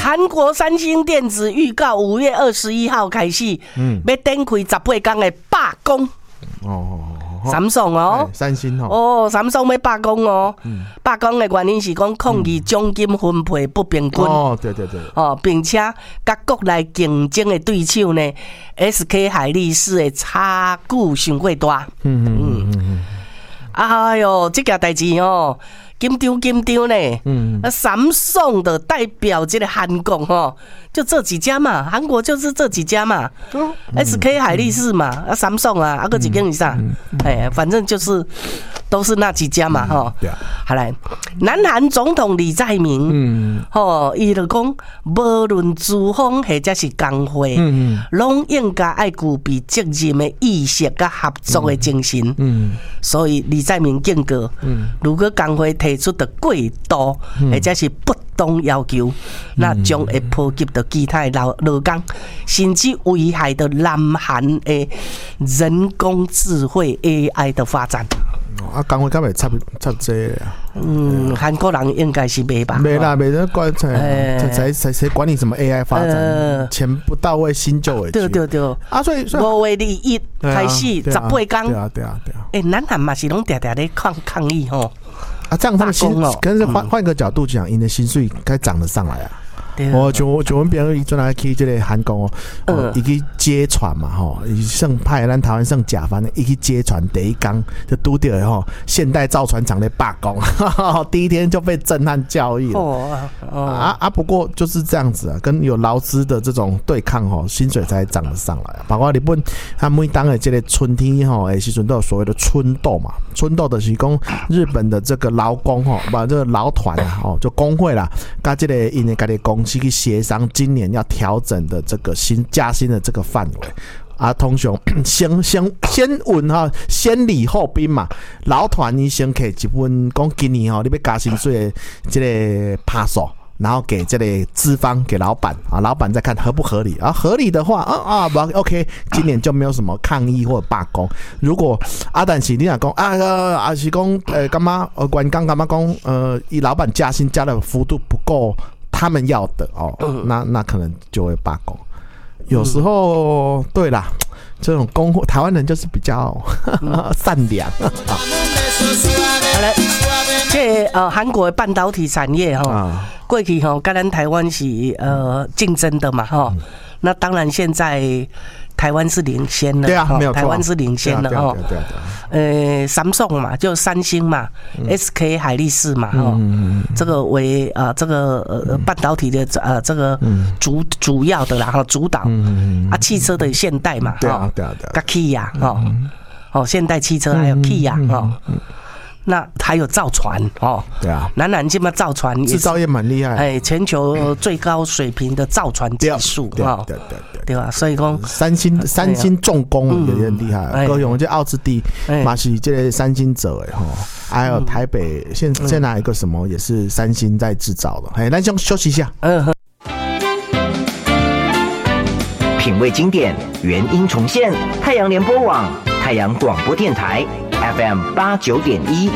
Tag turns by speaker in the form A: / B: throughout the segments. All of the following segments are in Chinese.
A: 韩国三星电子预告5月21号开始，要展开18天的罢工。Samsung 哦，
B: 三星
A: Samsung 要罢工哦，罢工的原因是讲抗议奖金分配不平均。
B: 对，
A: 并且甲国内竞争的对手呢 ，SK 海力士的差距伤过大。哎呦，这件代志哦。紧张呢，Samsung 的代表这个韩国就这几家嘛，韩国就是这几家嘛，SK 海力士嘛，Samsung 啊，个几间以上，反正就是都是那几家嘛，好来，南韩总统李在明，伊就讲，无论资方或者是工会，拢应该爱具备责任的意识甲合作的精神，所以李在明警告，如果工会提出的过度或者是不当要求，那将会波及到其他劳工，甚至危害到南韩的人工智慧 AI 的发展。
B: 工会敢会插这啊？
A: 韩国人应该是没吧？
B: 没啦，没人管谁管你什么 AI 发展？钱不到位，心就委屈。
A: 对
B: 所以
A: 5月21开始18天。
B: 对。
A: 南韩嘛是拢常常咧抗议吼。
B: 这样他们可是换个角度讲，因的薪水该涨得上来啊。就阮朋友伊转来去这个韩国伊去接船嘛伊算派咱台湾算甲方伊去接船，第一天就拄到的现代造船厂的罢工，第一天就被震撼教育了。不过就是这样子啊，跟有劳资的这种对抗薪水才涨得上来。包括日本，他每当的这个春天的时阵都有所谓的春斗嘛，春斗的是讲日本的这个劳工把这个劳团就工会啦，跟这个因的家己公司去协商今年要调整的这个加薪的这个范围通常先问先礼后兵嘛，劳团你先给一份讲今年你要加薪水的这个趴数，然后给这个资方给老板老板再看合不合理合理的话OK， 今年就没有什么抗议或者罢工。如果但是你若讲是讲干嘛员工干嘛讲以老板加薪加的幅度不够他们要的那可能就会罢工。有时候对啦，这种工会台湾人就是比较善良。
A: 好了，这韩国的半导体产业过去跟咱台湾是竞争的嘛那当然现在台湾是领先了，
B: 对啊，没有错，
A: 台湾是领先了Samsung 嘛，就三星嘛，SK 海力士嘛这个为这个半导体的这个主要的啦主导汽车的现代嘛
B: 对，
A: 跟 Kia 现代汽车还有 Kia 那还有造船
B: 对啊，
A: 南韩现在造船
B: 制造业蛮厉害，
A: 全球最高水平的造船技术对吧？所以讲
B: 三星重工也很厉害，高雄这奥兹地嘛是这个三星者还有台北现在一个什么也是三星在制造的。咱先休息一下。
C: 品味经典，原音重现，太阳联播网、太阳广播电台 FM 89.1。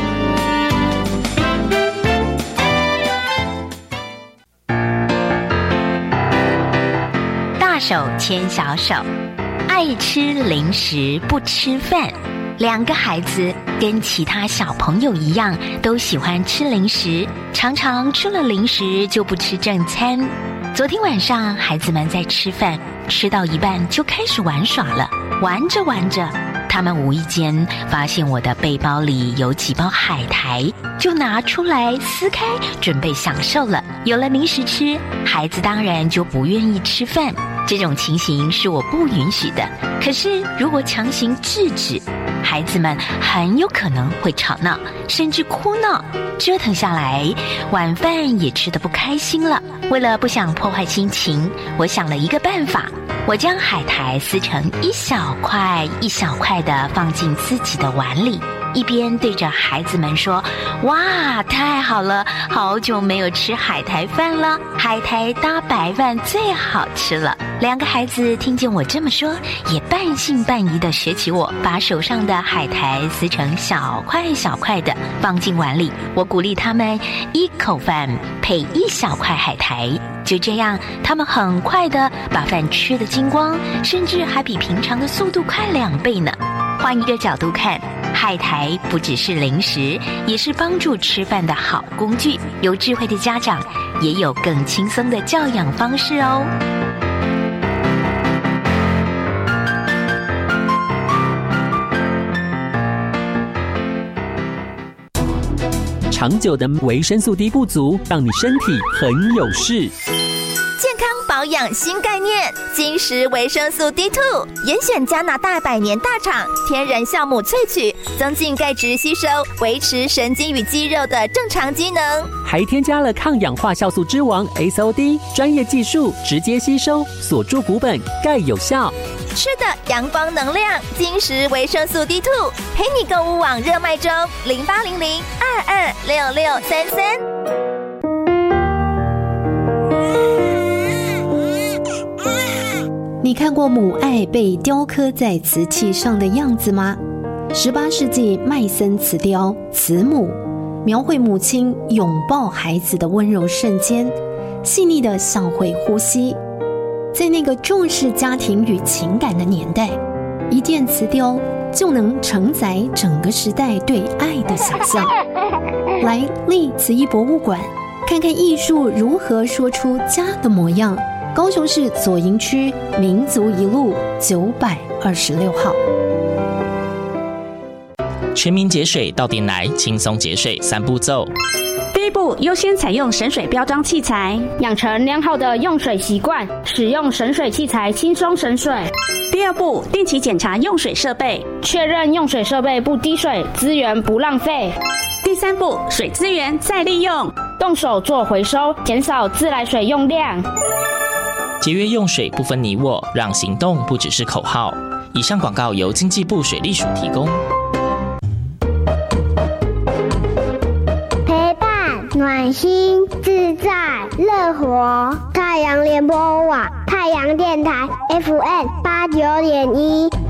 D: 大手牵小手，爱吃零食不吃饭。2个孩子跟其他小朋友一样，都喜欢吃零食，常常吃了零食就不吃正餐。昨天晚上，孩子们在吃饭，吃到一半就开始玩耍了。玩着玩着，他们无意间发现我的背包里有几包海苔，就拿出来撕开，准备享受了。有了零食吃，孩子当然就不愿意吃饭。这种情形是我不允许的。可是如果强行制止，孩子们很有可能会吵闹，甚至哭闹，折腾下来，晚饭也吃得不开心了。为了不想破坏心情，我想了一个办法，我将海苔撕成一小块一小块的放进自己的碗里， 一边对着孩子们说：“哇，太好了，好久没有吃海苔饭了，海苔搭白饭最好吃了。”2个孩子听见我这么说，也半信半疑地学起我，把手上的海苔撕成小块小块的放进碗里。我鼓励他们1口饭配1小块海苔。就这样，他们很快地把饭吃得精光，甚至还比平常的速度快2倍呢。换一个角度看，海苔不只是零食，也是帮助吃饭的好工具。有智慧的家长也有更轻松的教养方式哦。
E: 长久的维生素 D 不足，让你身体很有事。
F: 健康保养新概念，金石维生素 D2， 严选加拿大100年大厂天然酵母萃取，增进钙质吸收，维持神经与肌肉的正常机能，
E: 还添加了抗氧化酵素之王 SOD， 专业技术直接吸收，锁住骨本，钙有效。
F: 吃的阳光能量，金石维生素 D2， 陪你购物网热卖中，0800-226633。
G: 你看过母爱被雕刻在瓷器上的样子吗？18世纪麦森瓷雕《慈母》描绘母亲拥抱孩子的温柔瞬间，细腻的像会呼吸。在那个重视家庭与情感的年代，一件瓷雕就能承载整个时代对爱的想象。来立慈艺博物馆看看艺术如何说出家的模样。高雄市左营区民族一路926号。
H: 全民节水到店来，轻松节水3步骤。
I: 第一步，优先采用省水标章器材，养成良好的用水习惯，使用省水器材轻松省水。第二步，定期检查用水设备，确认用水设备不滴水，资源不浪费。第三步，水资源再利用，动手做回收，减少自来水用量。
H: 节约用水不分你我，让行动不只是口号。以上广告由经济部水利署提供。
J: 陪伴、暖心、自在、乐活。太阳联播网，太阳电台 FM 89.1。